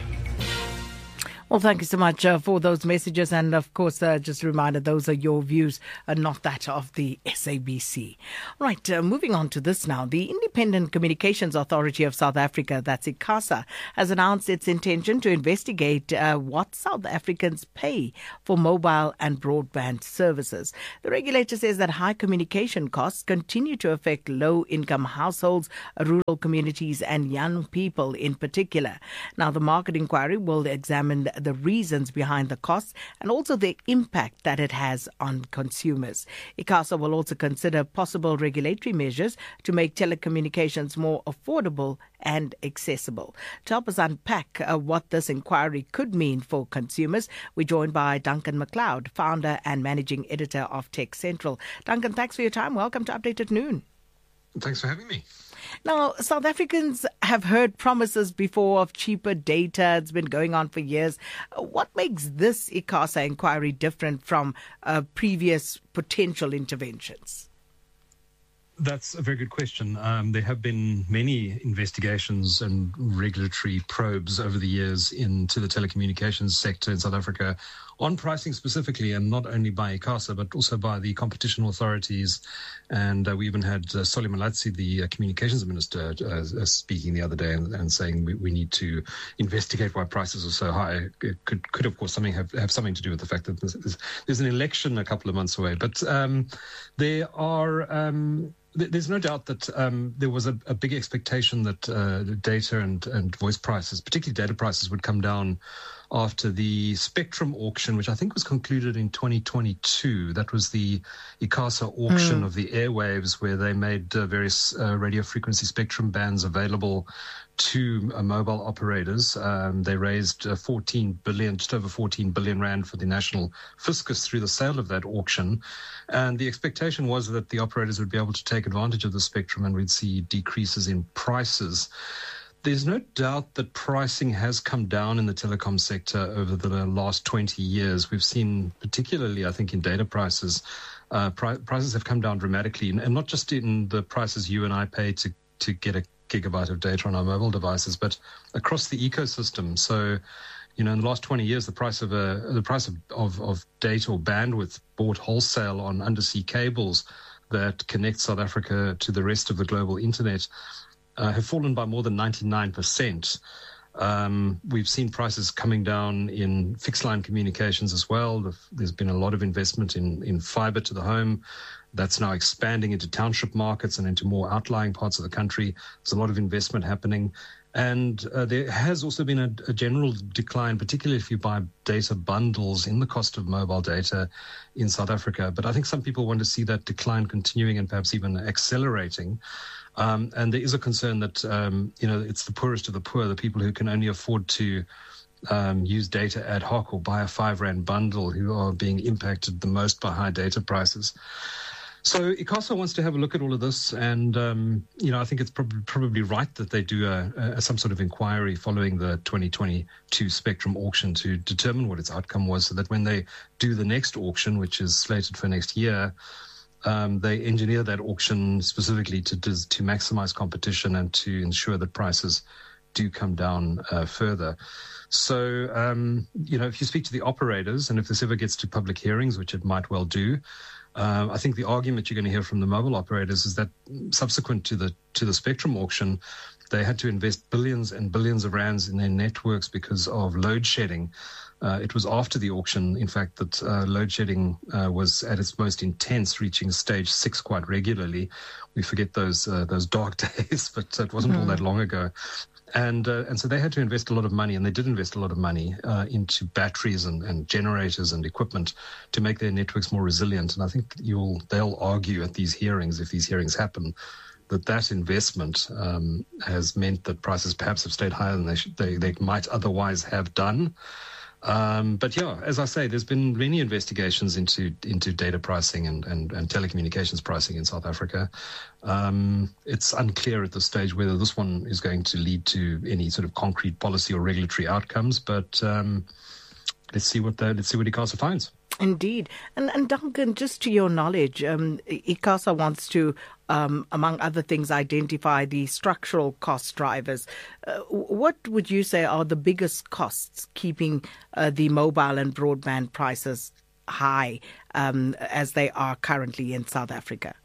Well, thank you so much uh, for those messages. And of course, uh, just a reminder, those are your views, uh, not that of the S A B C. Right, uh, moving on to this now. The Independent Communications Authority of South Africa, that's ICASA, has announced its intention to investigate uh, what South Africans pay for mobile and broadband services. The regulator says that high communication costs continue to affect low-income households, rural communities and young people in particular. Now, the market inquiry will examine the reasons behind the costs and also the impact that it has on consumers. ICASA will also consider possible regulatory measures to make telecommunications more affordable and accessible. To help us unpack uh, what this inquiry could mean for consumers, we're joined by Duncan McLeod, founder and managing editor of Tech Central. Duncan, thanks for your time. Welcome to Update at Noon. Thanks for having me. Now, South Africans have heard promises before of cheaper data. It's been going on for years. What makes this ICASA inquiry different from uh, previous potential interventions? That's a very good question. Um, there have been many investigations and regulatory probes over the years into the telecommunications sector in South Africa on pricing specifically, and not only by ICASA, but also by the competition authorities. And uh, we even had uh, Solly Malatsi, the uh, communications minister, uh, uh, speaking the other day and, and saying we, we need to investigate why prices are so high. It could, could of course, something have, have something to do with the fact that there's, there's an election a couple of months away. But um, there are... Um, There's no doubt that um, there was a, a big expectation that uh, data and, and voice prices, particularly data prices, would come down after the Spectrum auction, which I think was concluded in twenty twenty-two. That was the ICASA auction mm. of the airwaves, where they made uh, various uh, radio frequency spectrum bands available to uh, mobile operators. Um, they raised uh, fourteen billion, just over fourteen billion rand for the national fiscus through the sale of that auction. And the expectation was that the operators would be able to take advantage of the spectrum and we'd see decreases in prices. There's no doubt that pricing has come down in the telecom sector over the last twenty years. We've seen, particularly, I think, in data prices, uh, pri- prices have come down dramatically, and, and not just in the prices you and I pay to, to get a gigabyte of data on our mobile devices, but across the ecosystem. So, you know, in the last twenty years, the price of a, the price of, of, of data or bandwidth bought wholesale on undersea cables that connect South Africa to the rest of the global internet uh, have fallen by more than ninety-nine percent. Um, we've seen prices coming down in fixed line communications as well. There's been a lot of investment in, in fiber to the home. That's now expanding into township markets and into more outlying parts of the country. There's a lot of investment happening. And uh, there has also been a, a general decline, particularly if you buy data bundles, in the cost of mobile data in South Africa. But I think some people want to see that decline continuing and perhaps even accelerating. Um, and there is a concern that, um, you know, it's the poorest of the poor, the people who can only afford to um, use data ad hoc or buy a five rand bundle, who are being impacted the most by high data prices. So ICASA wants to have a look at all of this, and um, you know, I think it's prob- probably right that they do a, a, some sort of inquiry following the twenty twenty-two Spectrum auction to determine what its outcome was, so that when they do the next auction, which is slated for next year, um, they engineer that auction specifically to to maximize competition and to ensure that prices do come down uh, further. So, um, you know, if you speak to the operators, and if this ever gets to public hearings, which it might well do, Uh, I think the argument you're going to hear from the mobile operators is that subsequent to the to the Spectrum auction, they had to invest billions and billions of rands in their networks because of load shedding. Uh, it was after the auction, in fact, that uh, load shedding uh, was at its most intense, reaching stage six quite regularly. We forget those uh, those dark days, but it wasn't mm-hmm. all that long ago. And uh, and so they had to invest a lot of money, and they did invest a lot of money uh, into batteries and, and generators and equipment to make their networks more resilient. And I think you'll they'll argue at these hearings, if these hearings happen, that that investment um, has meant that prices perhaps have stayed higher than they should, they, they might otherwise have done. Um, but yeah, as I say, there's been many investigations into into data pricing and, and, and telecommunications pricing in South Africa. Um, it's unclear at this stage whether this one is going to lead to any sort of concrete policy or regulatory outcomes. But um, let's see what the, let's see what ICASA finds. Indeed. And, and Duncan, just to your knowledge, um, ICASA wants to, um, among other things, identify the structural cost drivers. Uh, what would you say are the biggest costs keeping uh, the mobile and broadband prices high um, as they are currently in South Africa?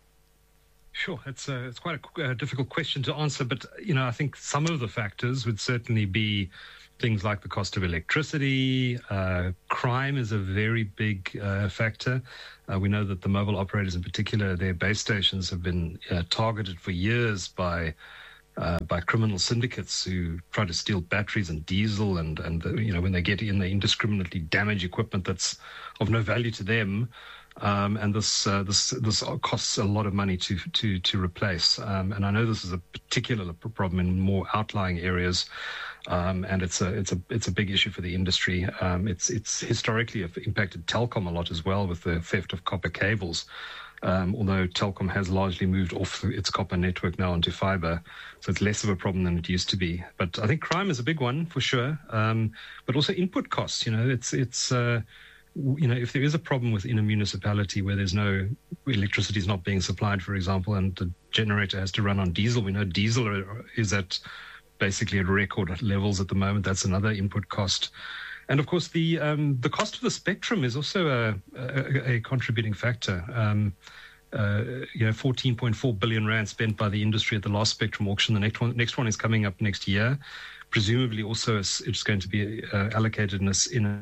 Sure, it's a, it's quite a, a difficult question to answer, but you know, I think some of the factors would certainly be things like the cost of electricity. Uh, crime is a very big uh, factor. Uh, we know that the mobile operators in particular, their base stations have been uh, targeted for years by uh, by criminal syndicates who try to steal batteries and diesel, and, and the, you know, when they get in, they indiscriminately damage equipment that's of no value to them. Um, and this uh, this this costs a lot of money to to to replace. Um, and I know this is a particular problem in more outlying areas. Um, and it's a it's a it's a big issue for the industry. Um, it's it's historically impacted Telkom a lot as well with the theft of copper cables. Um, although Telkom has largely moved off its copper network now onto fiber, so it's less of a problem than it used to be. But I think crime is a big one for sure. Um, but also input costs. You know, it's it's. Uh, you know, if there is a problem within a municipality where there's no electricity is not being supplied, for example, and the generator has to run on diesel, we know diesel is at basically at record levels at the moment. That's another input cost. And of course, the um, the cost of the spectrum is also a, a, a contributing factor. Um, uh, you know, fourteen point four billion rand spent by the industry at the last spectrum auction. The next one, next one is coming up next year. Presumably, also it's, it's going to be uh, allocated in a, in a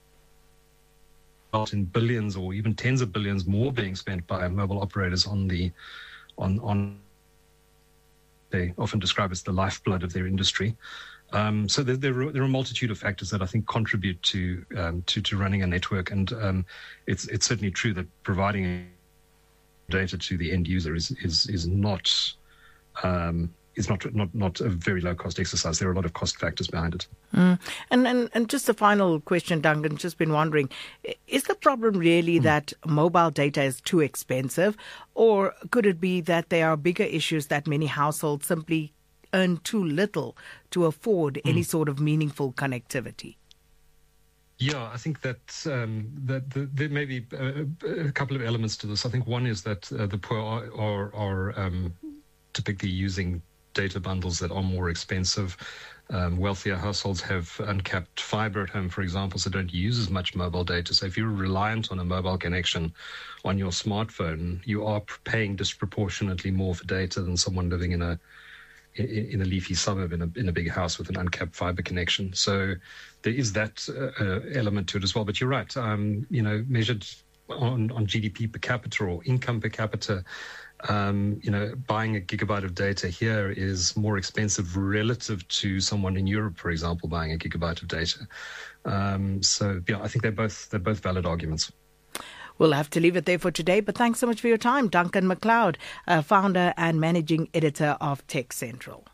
in billions or even tens of billions more being spent by mobile operators on the on on. They often describe as the lifeblood of their industry. Um, so there, there, are, there are a multitude of factors that I think contribute to um, to, to running a network, and um, it's it's certainly true that providing data to the end user is is is not um, is not not not a very low cost exercise. There are a lot of cost factors behind it. Mm. And, and and just a final question, Duncan. Just been wondering, is the problem really mm. that mobile data is too expensive, or could it be that there are bigger issues that many households simply earn too little to afford mm. any sort of meaningful connectivity? Yeah, I think that um, that the, there may be a, a couple of elements to this. I think one is that uh, the poor are are, are um, typically using data bundles that are more expensive. Um, wealthier households have uncapped fiber at home, for example, so don't use as much mobile data. So if you're reliant on a mobile connection on your smartphone, you are paying disproportionately more for data than someone living in a in, in a leafy suburb in a in a big house with an uncapped fiber connection. So there is that uh, element to it as well. But you're right. Um, you know, measured on on G D P per capita or income per capita. Um, you know, buying a gigabyte of data here is more expensive relative to someone in Europe, for example, buying a gigabyte of data. Um, so, yeah, I think they're both they're both valid arguments. We'll have to leave it there for today, but thanks so much for your time, Duncan McLeod, uh, founder and managing editor of Tech Central.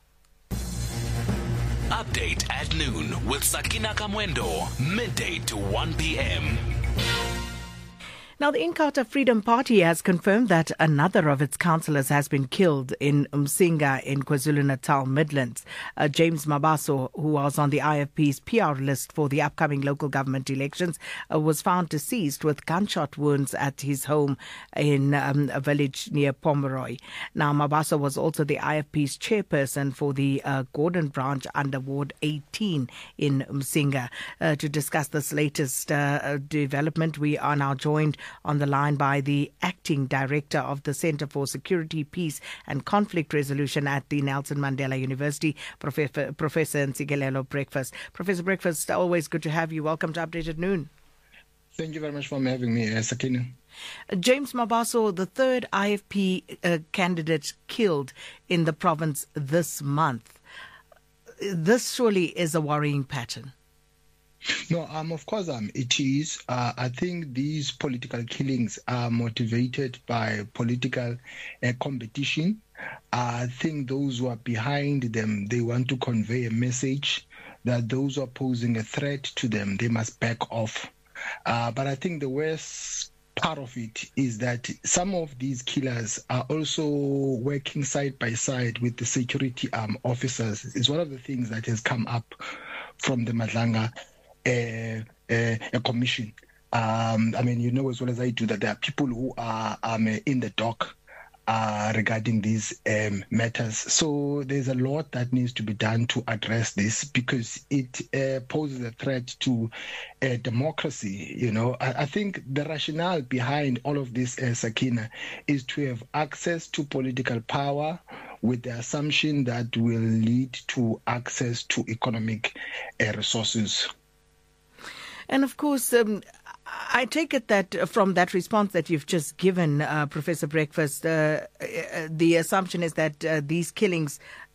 Update at noon with Sakina Kamwendo, midday to one p.m. Now, the Inkatha Freedom Party has confirmed that another of its councillors has been killed in Umsinga in KwaZulu-Natal Midlands. Uh, James Mabaso, who was on the I F P's P R list for the upcoming local government elections, uh, was found deceased with gunshot wounds at his home in um, a village near Pomeroy. Now, Mabaso was also the I F P's chairperson for the uh, Gordon branch under Ward eighteen in Umsinga. Uh, to discuss this latest uh, development, we are now joined on the line by the acting director of the Centre for Security, Peace and Conflict Resolution at the Nelson Mandela University, Professor, Professor Ntsikelelo Breakfast. Professor Breakfast, always good to have you. Welcome to Update at Noon. Thank you very much for having me, uh, Sakina. James Mabaso, the third I F P uh, candidate killed in the province this month. this surely is a worrying pattern. No, um, of course, um, it is. Uh, I think these political killings are motivated by political uh, competition. Uh, I think those who are behind them, they want to convey a message that those who are posing a threat to them, they must back off. Uh, but I think the worst part of it is that some of these killers are also working side by side with the security um, officers. It's one of the things that has come up from the Madlanga uh, uh, a commission. Um, I mean, you know as well as I do that there are people who are um, in the dock uh, regarding these um, matters. So there's a lot that needs to be done to address this because it uh, poses a threat to uh, democracy. You know, I, I think the rationale behind all of this, uh, Sakina, is to have access to political power with the assumption that will lead to access to economic uh, resources. And of course, um, I take it that from that response that you've just given, uh, Professor Breakfast, uh, uh, the assumption is that uh, these killings